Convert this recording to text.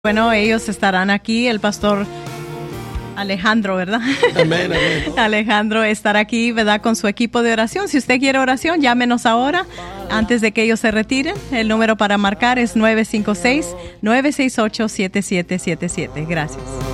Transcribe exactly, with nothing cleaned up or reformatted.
Bueno, ellos estarán aquí, el pastor Alejandro, ¿verdad? Amén, amén. Alejandro estará aquí, ¿verdad? Con su equipo de oración. Si usted quiere oración, llámenos ahora, antes de que ellos se retiren. El número para marcar es nueve cinco seis, nueve seis ocho, siete siete siete siete. Gracias.